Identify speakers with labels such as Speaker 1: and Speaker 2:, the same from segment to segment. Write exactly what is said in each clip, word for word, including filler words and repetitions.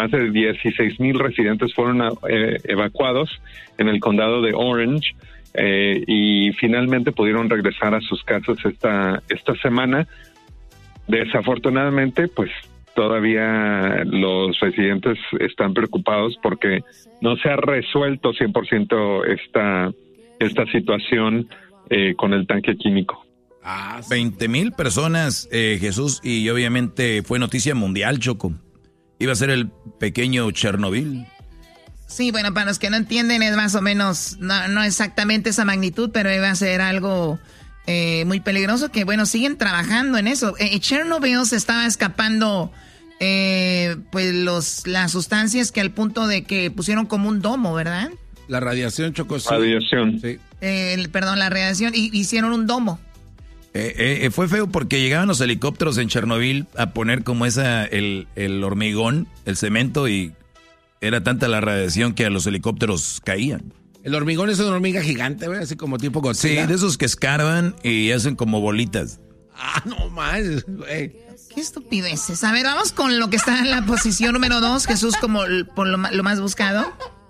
Speaker 1: más de dieciséis mil residentes fueron eh, evacuados en el condado de Orange eh, y finalmente pudieron regresar a sus casas esta, esta semana. Desafortunadamente, pues todavía los residentes están preocupados porque no se ha resuelto cien por ciento esta, esta situación eh, con el tanque químico.
Speaker 2: Ah, veinte mil personas, eh, Jesús, y obviamente fue noticia mundial, Choco. Iba a ser el pequeño Chernobyl.
Speaker 3: Sí, bueno, para los que no entienden es más o menos, no, no exactamente esa magnitud, pero iba a ser algo eh, muy peligroso que, bueno, siguen trabajando en eso. Eh, Chernobyl se estaba escapando, eh, pues, los las sustancias que al punto de que pusieron como un domo, ¿verdad?
Speaker 4: La radiación, Choco. Sí.
Speaker 1: Radiación.
Speaker 4: Sí.
Speaker 3: Eh, el, perdón, la radiación, y hicieron un domo.
Speaker 2: Eh, eh, fue feo porque llegaban los helicópteros en Chernobyl a poner como esa, el, el hormigón, el cemento, y era tanta la radiación que a los helicópteros caían.
Speaker 4: El hormigón es una hormiga gigante, ¿ve? Así como tipo Godzilla.
Speaker 2: Sí, de esos que escarban y hacen como bolitas.
Speaker 4: Ah, no más, güey.
Speaker 3: Qué estupideces. A ver, vamos con lo que está en la posición número dos, Jesús, como por lo, lo más buscado.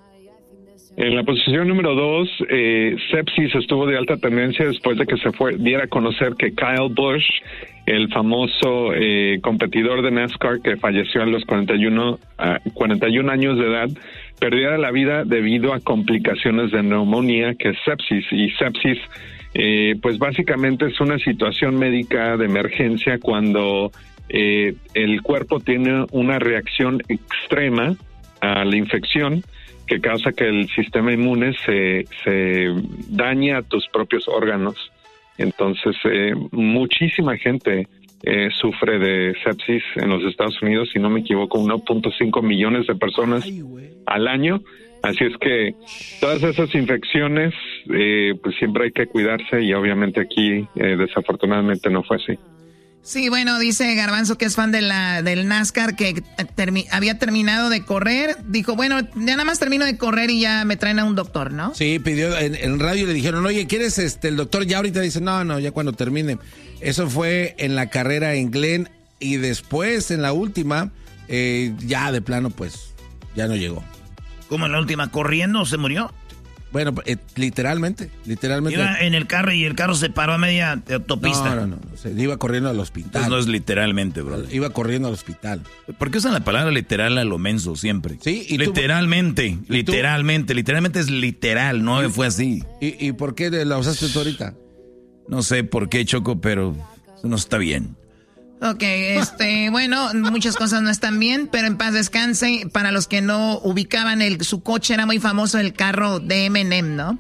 Speaker 1: En la posición número dos, eh, sepsis estuvo de alta tendencia después de que se fue, diera a conocer que Kyle Busch, el famoso eh, competidor de NASCAR que falleció a los cuarenta y uno, uh, cuarenta y uno años de edad, perdiera la vida debido a complicaciones de neumonía, que es sepsis. Y sepsis, eh, pues básicamente es una situación médica de emergencia cuando eh, el cuerpo tiene una reacción extrema a la infección que causa que el sistema inmune se, se dañe a tus propios órganos. Entonces, eh, muchísima gente eh, sufre de sepsis en los Estados Unidos, si no me equivoco, uno punto cinco millones de personas Ay, al año. Así es que todas esas infecciones, eh, pues siempre hay que cuidarse y obviamente aquí eh, desafortunadamente no fue así.
Speaker 3: Sí, bueno, dice Garbanzo que es fan de la del NASCAR, que termi- había terminado de correr. Dijo, bueno, ya nada más termino de correr y ya me traen a un doctor, ¿no?
Speaker 4: Sí, pidió, en, en radio le dijeron, oye, ¿quieres este el doctor ya ahorita? Dice, no, no, ya cuando termine. Eso fue en la carrera en Glen y después en la última, eh, ya de plano, pues, ya no llegó.
Speaker 2: ¿Cómo en la última? ¿Corriendo se murió?
Speaker 4: Bueno, eh, literalmente, literalmente.
Speaker 2: Iba en el carro y el carro se paró a media autopista.
Speaker 4: No, no, no, se iba corriendo al hospital.
Speaker 2: Entonces no es literalmente, bro.
Speaker 4: Iba corriendo al hospital.
Speaker 2: ¿Por qué usan la palabra literal a lo menso siempre?
Speaker 4: Sí, y
Speaker 2: literalmente,
Speaker 4: tú,
Speaker 2: literalmente,
Speaker 4: tú,
Speaker 2: literalmente es literal, no
Speaker 4: y,
Speaker 2: fue así.
Speaker 4: ¿Y, ¿Y por qué la usaste tú ahorita?
Speaker 2: No sé por qué, Choco, pero no está bien.
Speaker 3: Ok, este, bueno, muchas cosas no están bien, pero en paz descanse. Para los que no ubicaban, el, su coche era muy famoso, el carro de M and M, ¿no?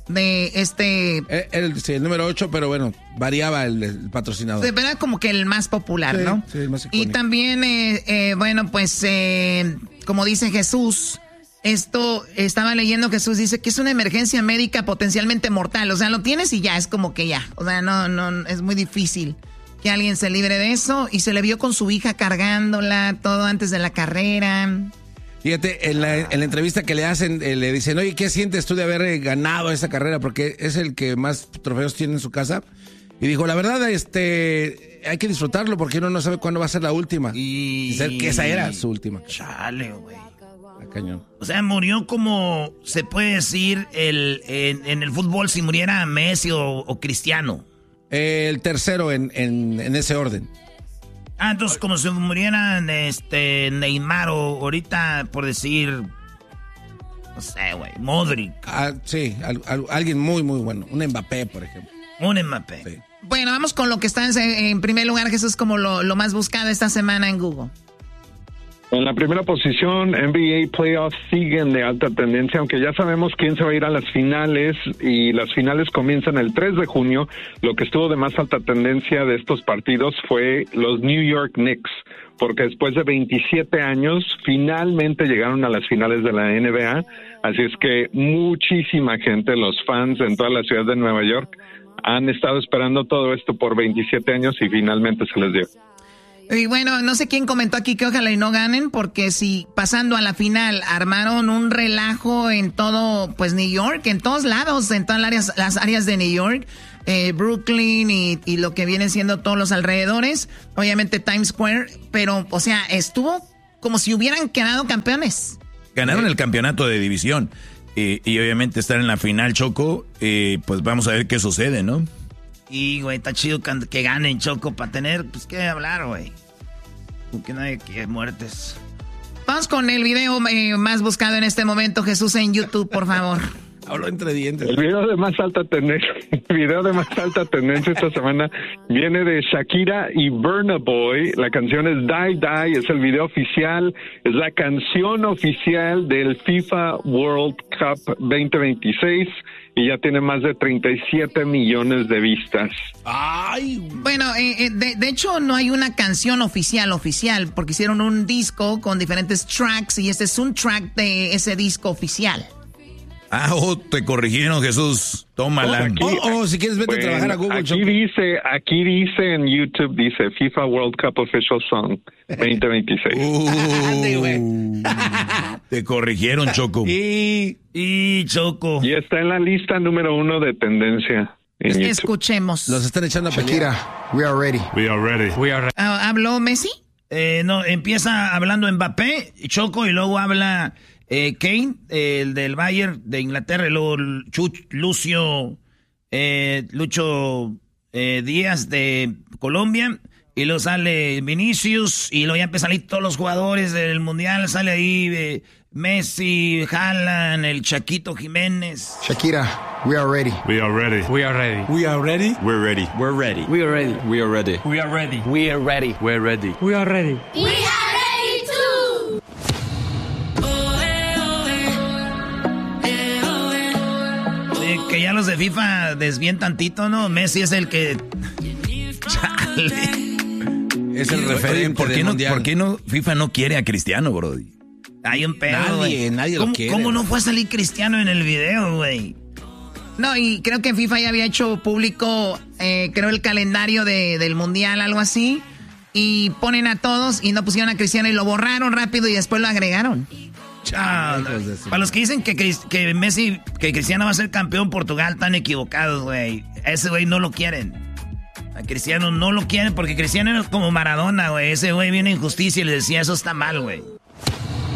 Speaker 3: De este...
Speaker 4: El, el, sí, el número ocho, pero bueno, variaba el, el patrocinador.
Speaker 3: Era como que el más popular,
Speaker 4: sí,
Speaker 3: ¿no?
Speaker 4: Sí, el más icónico.
Speaker 3: Y también, eh, eh, bueno, pues, eh, como dice Jesús, esto, estaba leyendo, Jesús dice que es una emergencia médica potencialmente mortal. O sea, lo tienes y ya, es como que ya. O sea, no, no, es muy difícil que alguien se libre de eso, y se le vio con su hija cargándola todo antes de la carrera.
Speaker 4: Fíjate, en la, en la entrevista que le hacen, eh, le dicen, oye, ¿qué sientes tú de haber ganado esa carrera? Porque es el que más trofeos tiene en su casa. Y dijo, la verdad, este, hay que disfrutarlo porque uno no sabe cuándo va a ser la última.
Speaker 2: Y,
Speaker 4: y ser que esa era su última.
Speaker 2: Chale, güey.
Speaker 4: Cañón.
Speaker 2: O sea, murió como, se puede decir, el, en, en el fútbol si muriera Messi o, o Cristiano.
Speaker 4: El tercero en, en, en ese orden.
Speaker 2: Ah, entonces como si murieran este, Neymar o ahorita, por decir, no sé, güey, Modric.
Speaker 4: Ah, sí, al, al, alguien muy, muy bueno. Un Mbappé, por ejemplo.
Speaker 2: Un Mbappé. Sí.
Speaker 3: Bueno, vamos con lo que está en, en primer lugar, que eso es como lo, lo más buscado esta semana en Google.
Speaker 1: En la primera posición, N B A Playoffs siguen de alta tendencia, aunque ya sabemos quién se va a ir a las finales, y las finales comienzan el tres de junio. Lo que estuvo de más alta tendencia de estos partidos fue los New York Knicks, porque después de veintisiete años finalmente llegaron a las finales de la N B A, así es que muchísima gente, los fans en toda la ciudad de Nueva York, han estado esperando todo esto por veintisiete años y finalmente se les dio.
Speaker 3: Y bueno, no sé quién comentó aquí que ojalá y no ganen, porque si pasando a la final armaron un relajo en todo, pues New York, en todos lados, en todas las áreas, las áreas de New York, eh, Brooklyn y, y lo que vienen siendo todos los alrededores, obviamente Times Square, pero, o sea, estuvo como si hubieran quedado campeones.
Speaker 2: Ganaron el campeonato de división. Eh, y obviamente estar en la final, Choco, eh, pues vamos a ver qué sucede, ¿no?
Speaker 3: Y, güey, está chido que, que ganen, Choco, para tener, pues, qué hablar, güey. Porque no hay que muertes. Vamos con el video eh, más buscado en este momento, Jesús, en YouTube, por favor.
Speaker 4: Habló entre dientes.
Speaker 1: El video de más alta tendencia, el video de más alta tendencia esta semana viene de Shakira y Burna Boy. La canción es Die Die, es el video oficial, es la canción oficial del FIFA World Cup veinte veintiséis y ya tiene más de treinta y siete millones de vistas.
Speaker 4: Ay,
Speaker 3: bueno, eh, eh, de, de hecho no hay una canción oficial oficial porque hicieron un disco con diferentes tracks y este es un track de ese disco oficial.
Speaker 2: Ah, oh, te corrigieron, Jesús. Tómala.
Speaker 4: Oh, oh, oh, si quieres vete bueno, a trabajar a Google.
Speaker 1: Aquí
Speaker 4: Choco.
Speaker 1: dice, aquí dice en YouTube, dice FIFA World Cup Official Song veinte veintiséis.
Speaker 2: Uh, te corrigieron, Choco.
Speaker 4: Y,
Speaker 3: y Choco.
Speaker 1: Y está en la lista número uno de tendencia. En
Speaker 3: Escuchemos.
Speaker 4: Los están echando a
Speaker 5: pelear. Shakira, we are ready.
Speaker 6: We are ready. We are ready.
Speaker 3: Uh, ¿Habló Messi?
Speaker 7: Eh, no, empieza hablando Mbappé, Choco, y luego habla... Eh, Kane, eh, el del Bayern de Inglaterra, y luego Chuch, Lucio, eh, Lucho eh, Díaz de Colombia, y luego sale Vinicius, y luego ya empiezan a salir todos los jugadores del Mundial, sale ahí eh, Messi, Haaland, el Chaquito Jiménez.
Speaker 5: Shakira, we are ready.
Speaker 6: We are ready.
Speaker 5: We are ready.
Speaker 6: We are ready.
Speaker 5: We're ready.
Speaker 6: We're ready.
Speaker 5: We are ready.
Speaker 6: We are ready.
Speaker 5: We are ready.
Speaker 6: We are ready.
Speaker 5: We're ready.
Speaker 6: We are ready.
Speaker 8: We are ready too.
Speaker 7: Que ya los de FIFA desvíen tantito, ¿no? Messi es el que... Chale.
Speaker 4: Es el referente
Speaker 2: ¿Por qué,
Speaker 4: del
Speaker 2: no,
Speaker 4: mundial.
Speaker 2: ¿Por qué no FIFA no quiere a Cristiano, brody?
Speaker 7: Hay un pedo,
Speaker 4: Nadie,
Speaker 7: güey.
Speaker 4: nadie lo
Speaker 7: ¿Cómo,
Speaker 4: quiere.
Speaker 7: ¿Cómo no fue a salir Cristiano en el video, güey?
Speaker 3: No, y creo que FIFA ya había hecho público, eh, creo, el calendario de, del Mundial, algo así. Y ponen a todos y no pusieron a Cristiano y lo borraron rápido y después lo agregaron.
Speaker 7: Ah, para los que dicen que, que Messi, que Cristiano va a ser campeón Portugal, están equivocados, güey. Ese güey no lo quieren. A Cristiano no lo quieren porque Cristiano es como Maradona, güey. Ese güey viene injusticia y le decía, eso está mal, güey.